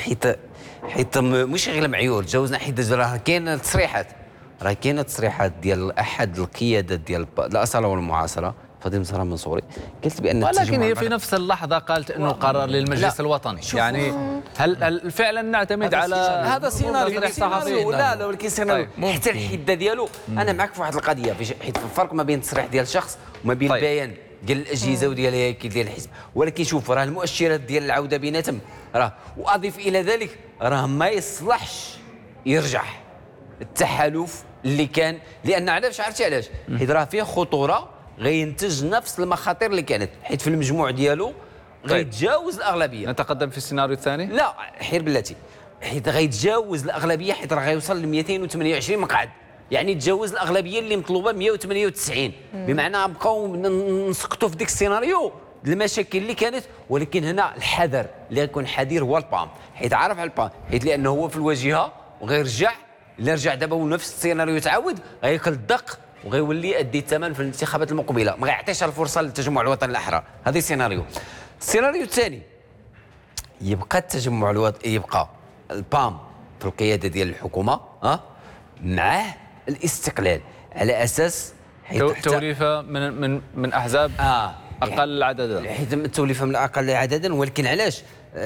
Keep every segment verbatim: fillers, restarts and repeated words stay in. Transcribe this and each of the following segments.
حيت حيت مش غير المعيور تجاوزنا، حيت راه كاين تصريحات راه كاينه تصريحات ديال احد القيادات ديال الاصاله والمعاصره فاطمه زهراء منصوري قالت بان ولكن هي في نفس اللحظه قالت انه قرار للمجلس الوطني. يعني هل هل فعلا نعتمد على هذا سيناريو صحفي؟ لا لا ولكن سيناريو طيب. حتى الحده ديالو. انا معك في واحد القضيه، حيت الفرق ما بين التصريح ديال الشخص وما بين طيب. البيان ديال الاجهزه وديال الهياكل ديال الحزب. ولكن شوف راه المؤشرات ديال العوده بيناتهم راه، واضيف الى ذلك راه ما يصلحش يرجع التحالف اللي كان، لان علاش عرفتي علاش؟ حيت راه فيه خطوره غينتج نفس المخاطر اللي كانت، حيت في المجموع ديالو غيتجاوز الاغلبيه. نتقدم في السيناريو الثاني؟ لا حير بلاتي، حيت غيتجاوز الاغلبيه، حيت راه غيوصل ل مئتين وثمانية وعشرين مقعد، يعني تجاوز الاغلبيه اللي مطلوبه مئة وثمانية وتسعين. بمعنى نبقاو نسقطوا في ديك السيناريو المشاكل اللي كانت. ولكن هنا الحذر اللي غيكون حذر هو البام، حيت عارف على البام، حيت لانه هو في الواجهه وغيرجع. الا رجع دابا ونفس السيناريو يتعاود غياكل الدق وغيولي يؤدي الثمن في الانتخابات المقبله، ما غيعطيش الفرصه للتجمع الوطني الاحرار. هذا سيناريو. السيناريو الثاني يبقى التجمع الوطني، يبقى البام في القياده ديال الحكومه ها معاه الاستقلال على اساس توليفه من من من احزاب اه اقل عددا، حيت التوليفه من الاقل عددا. ولكن علاش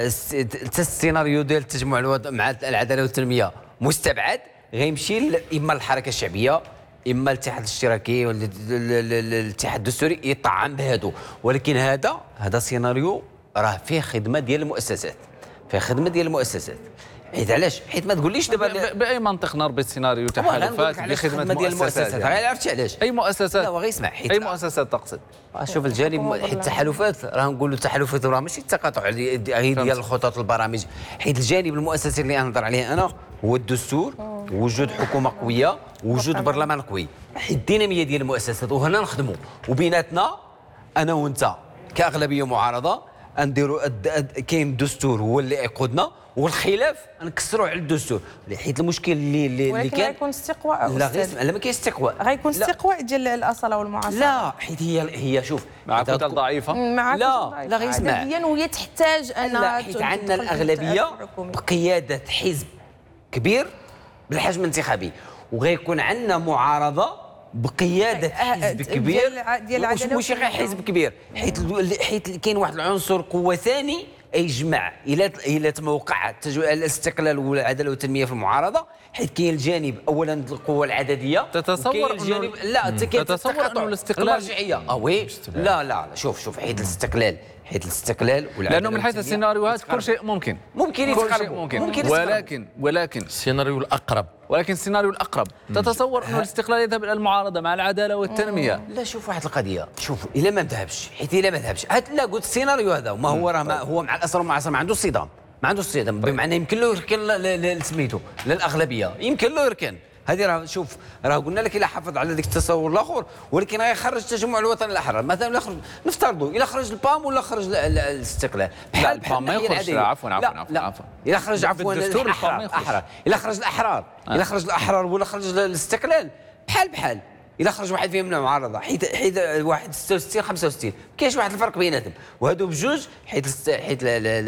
السيناريو ديال التجمع الوطني مع العداله والتنميه مستبعد؟ غيمشي اما الحركه الشعبيه اما الاتحاد الاشتراكي ولا الاتحاد الدستوري يطعم بهادو. ولكن هذا هذا سيناريو راه فيه خدمه ديال المؤسسات، فيه خدمه ديال المؤسسات. حيت علاش؟ حيت ما تقوليش دابا باي منطق نربط سيناريو تحالفات بخدمه ديال المؤسسات؟ غير عرفتي علاش؟ اي مؤسسات؟ لا وغير اسمع، حيت اي مؤسسات تقصد؟ شوف الجانب، حيت التحالفات راه نقولوا التحالفات راه ماشي التقاطع ديال الخطط البرامج. حيت الجانب المؤسسي اللي نهضر عليه انا هو الدستور، وجود حكومه قويه، وجود برلمان قوي، حيت الديناميه ديال المؤسسات. وهنا نخدموا وبيناتنا انا وانت كاغلبيه معارضه نديروا كاين الدستور هو اللي يقودنا، والخلاف نكسروا على الدستور. حيت المشكل اللي اللي, اللي كان غيكون استقواء. لا غير لا ما كاينش استقواء، غيكون استقواء ديال الاصاله والمعاصره. لا حيت هي هي شوف مع كتل ضعيفه. مع لا لا غير اسمع، وهي تحتاج انها حيت عندنا الاغلبيه بقياده حزب كبير بالحجم الانتخابي، وغيكون عندنا معارضه بقياده حزب كبير ديال مش غير حزب كبير. حيت حيت كاين واحد العنصر قوه ثاني يجمع الى الى موقع الاستقلال والعداله والتنميه في المعارضه. حيت كاين الجانب اولا القوه العدديه، تتصور الجانب لا تتصور انه الاستقلال المرجعيه اه وي لا لا شوف شوف حيت الاستقلال حيت الاستقلال والعداله، لانه من حيث السيناريوهات كل شيء ممكن ممكن كل شيء ممكن, ممكن ولكن ولكن السيناريو الاقرب ولكن السيناريو الاقرب تتصور انه الاستقلال يذهب الى المعارضه مع العداله والتنميه. لا شوف واحد القضيه، شوف الا ما ذهبش، حيت الا ما ذهبش لا قلت السيناريو هذا وما هو راه ما هو مع الاصل ومع ما عنده صدام، ما عنده صدام بمعنى يمكن له يركن سميتو للاغلبيه، يمكن له يركن. هذه راه شوف راه قلنا لك الا حافظ على ذيك التصور الاخر، ولكن راه يخرج التجمع الوطني الاحرار مثلا، يخرج نفترضوا الا خرج البام ولا خرج الاستقلال. لا البام ما يخرج. عفوا عفوا عفوا الا خرج عفوا الاحرار، الا خرج الاحرار الا خرج الاحرار ولا خرج الاستقلال بحال بحال. الا خرج واحد فيهم من المعارضه، حيت حيت واحد ستة وستين خمسة وستين كاينش واحد الفرق بيناتهم، وهادو بجوج حيت حيت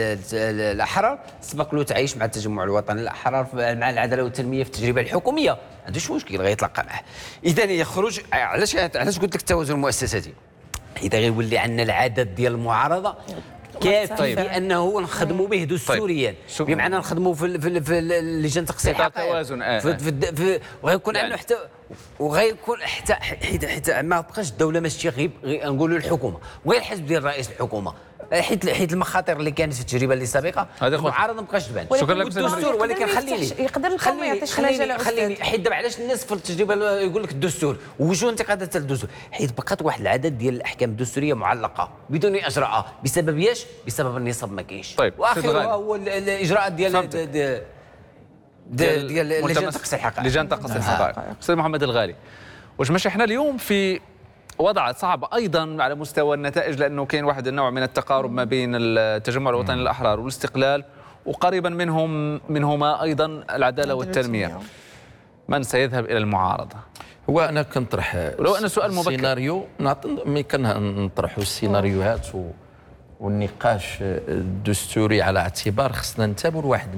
الاحرار سبق له تعيش مع التجمع الوطني الاحرار مع العداله والتنميه في التجربه الحكوميه، ما عندوش مشكل غيتلقى معاه. اذا يخرج علاش علاش قلت لك التوازن المؤسساتي؟ حيت غيولي عندنا العدد ديال المعارضه كافي طيب. بانه نخدموا به دستوريا، طيب. بمعنى نخدموا في في, في لجان تقسيم الحقائق توازن آه. في, في, في وغيكون يعني. عنده حتى وغيكون حتى حيت حيت ما بقاش الدوله ماشي غير نقولوا الحكومه وغير الحزب ديال رئيس الحكومه، حيت حيت المخاطر اللي كانت في التجربه اللي سابقه المعارضه ما بقاش تبان. شكرا لك الدستور، ولكن خليني يقدر القوم ما يعطيش مجال. خليني حيت دابا علاش الناس في التجربه يقول لك الدستور وجوه انتقادات الدستور؟ حيت بقات واحد العدد ديال الاحكام الدستوريه معلقه بدون اجراء بسبب ايش؟ بسبب النصاب ما كاينش. طيب واخرها هو الاجراءات ديال ديال ديال لجان تقسيم الحقائق. لجان تقسيم الحقائق. استاذ محمد الغالي، واش ماشي احنا اليوم في وضع صعب ايضا على مستوى النتائج، لانه كاين واحد النوع من التقارب ما بين التجمع الوطني الاحرار والاستقلال، وقريبا منهم منهما ايضا العداله والتنميه. من سيذهب الى المعارضه؟ هو انا كنطرح ولو ان سؤال مبكر السيناريو ملي كنطرحوا السيناريوهات والنقاش الدستوري على اعتبار خصنا ننتبهوا لواحد